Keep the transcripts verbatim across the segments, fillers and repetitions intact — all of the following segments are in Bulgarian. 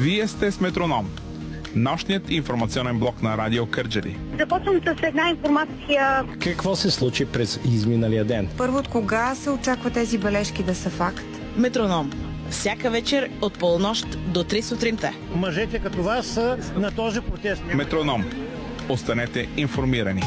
Вие сте с Метроном, нощният информационен блок на Радио Кърджали. Започвам с една информация. Какво се случи през изминалия ден? Първо, от кога се очаква тези бележки да са факт? Метроном. Всяка вечер от полунощ до три сутринта. Мъжете като вас са на този протест. Метроном. Останете информирани.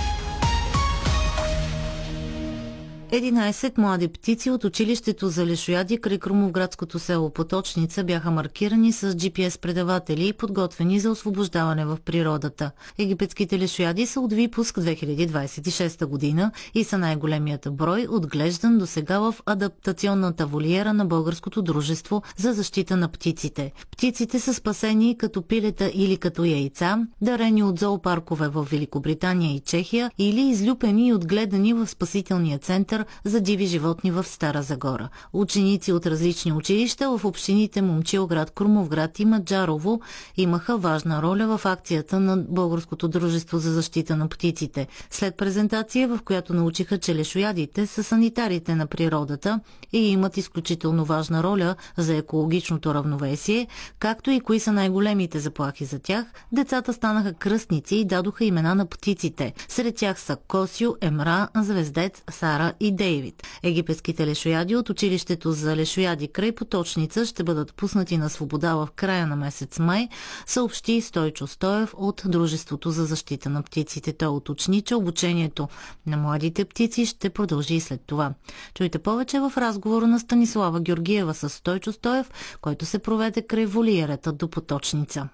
единайсет млади птици от училището за лешояди край крумовградското село Поточница бяха маркирани с джи пи ес предаватели и подготвени за освобождаване в природата. Египетските лешояди са от випуск две хиляди двадесет и шеста година и са най-големият брой, отглеждан до сега в адаптационната волиера на Българското дружество за защита на птиците. Птиците са спасени като пилета или като яйца, дарени от зоопаркове в Великобритания и Чехия или излюпени и отгледани в спасителния център за диви животни в Стара Загора. Ученици от различни училища в общините Момчилград, Крумовград и Маджарово имаха важна роля в акцията на Българското дружество за защита на птиците. След презентация, в която научиха, че лешоядите са санитарите на природата и имат изключително важна роля за екологичното равновесие, както и кои са най-големите заплахи за тях, децата станаха кръстници и дадоха имена на птиците. Сред тях са Косио, Емра, Звездец, Сара и Дейвид. Египетските лешояди от училището за лешояди край Поточница ще бъдат пуснати на свобода в края на месец май, съобщи Стойчо Стоев от Дружеството за защита на птиците. Той уточни, че обучението на младите птици ще продължи и след това. Чуйте повече в разговора на Станислава Георгиева с Стойчо Стоев, който се проведе край волиерата до Поточница.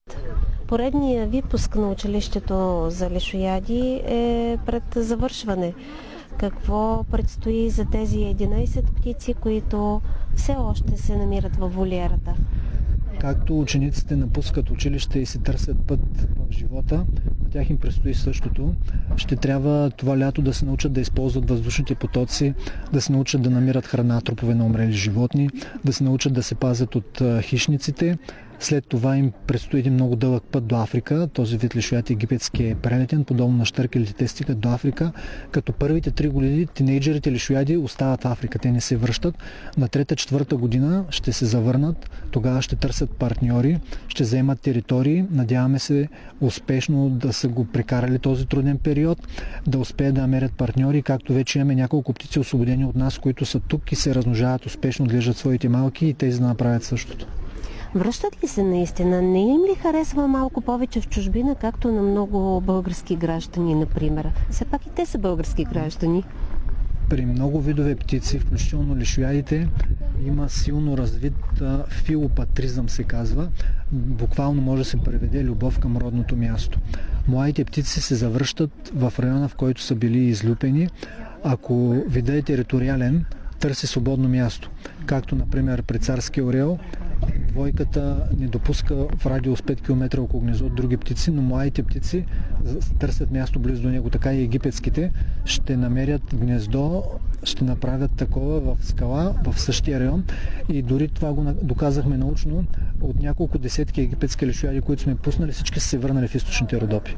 Поредният випуск на училището за лешояди е пред завършване. Какво предстои за тези единайсет птици, които все още се намират във волиерата? Както учениците напускат училище и си търсят път в живота, на тях им предстои същото. Ще трябва това лято да се научат да използват въздушните потоци, да се научат да намират храна, трупове на умрели животни, да се научат да се пазят от хищниците. След това им предстои един много дълъг път до Африка. Този вид лешояд египетски е прелетен, подобно на щъркелите, те стигат до Африка. Като първите три години тинейджерите лешояди остават в Африка, те не се връщат. На трета-четвърта година ще се завърнат, тогава ще търсят партньори, ще заемат територии. Надяваме се успешно да са го прекарали този труден период, да успеят да намерят партньори, както вече имаме няколко птици освободени от нас, които са тук и се размножават успешно, отглеждат своите малки и тези да направят същото. Връщат ли се наистина? Не им ли харесва малко повече в чужбина, както на много български граждани, например? Все пак и те са български граждани. При много видове птици, включително лешоядите, има силно развит филопатризъм, се казва. Буквално може да се преведе любов към родното място. Младите птици се завръщат в района, в който са били излюпени. Ако видът е териториален, търси свободно място. Както, например, при царския орел, двойката не допуска в радиус пет километра около гнездо други птици, но младите птици търсят място близо до него. Така и египетските ще намерят гнездо, ще направят такова в скала, в същия район. И дори това го доказахме научно. От няколко десетки египетски лешояди, които сме пуснали, всички са се върнали в източните Родопи.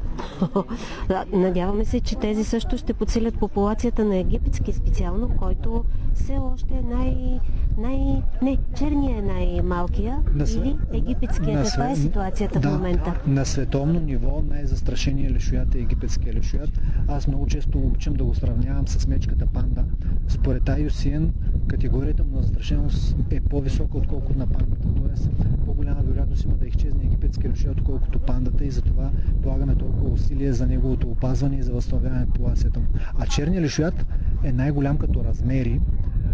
Надяваме се, че тези също ще подсилят популацията на египетски специално, който все още е най... най... Не, черния е най-малкия на, или египетския. Каква е ситуацията да, в момента? На световно ниво най-застрашеният лешояд е египетския лешояд. Аз много често обичам да го сравнявам с мечката панда. Според ай ю си ен категорията му на застрашеност е по-висока, отколкото на пандата. Тоест, по-голяма вероятност има да изчезне египетския лешояд, отколкото пандата, и затова полагаме толкова усилия за неговото опазване и за възстановяване на популацията му. А черният лешояд е най-голям като размери.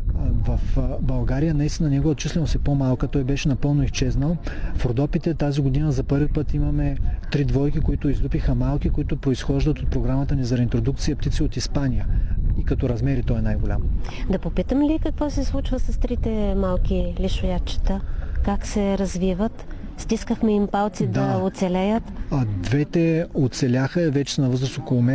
В България наистина неговата численост е по-малка, той беше напълно изчезнал. В Родопите тази година за първи път имаме три двойки, които излюпиха малки, които произхождат от програмата ни за реинтродукция птици от Испания. И като размери той е най-голям. Да попитам ли какво се случва с трите малки лешоядчета? Как се развиват? Стискахме им палци да, да оцелеят. А двете оцеляха, вече са на възраст около